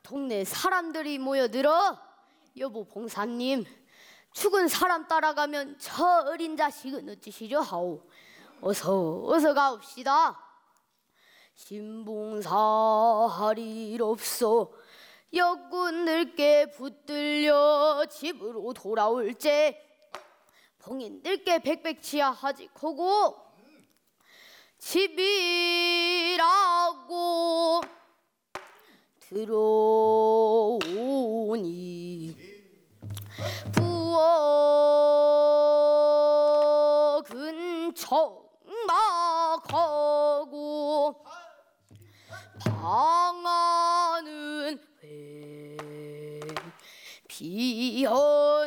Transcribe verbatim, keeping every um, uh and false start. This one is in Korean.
동네 사람들이 모여들어. 여보 봉사님, 죽은 사람 따라가면 저 어린 자식은 어찌시려 하오. 어서 어서 가옵시다. 신봉사 할 일 없어 역군들께 붙들려 집으로 돌아올 째 봉인들께 백백치하하지 거고 집이라고 들어오니 부엌 근청막하고 방 안은 왜 비어